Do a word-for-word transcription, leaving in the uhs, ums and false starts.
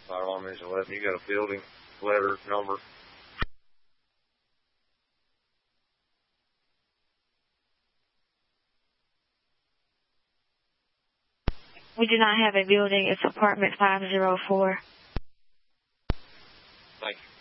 Fire alarm is eleven. You got a building, letter, number? We do not have a building. It's apartment five oh four. Thank you.